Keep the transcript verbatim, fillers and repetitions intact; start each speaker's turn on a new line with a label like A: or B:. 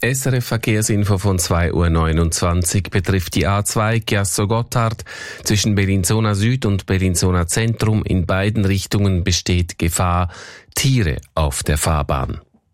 A: S R F Verkehrsinfo von zwei Uhr neunundzwanzig betrifft die A zwei Chiasso-Gotthard. Zwischen Bellinzona Süd und Bellinzona Zentrum in beiden Richtungen besteht Gefahr. Tiere auf der Fahrbahn.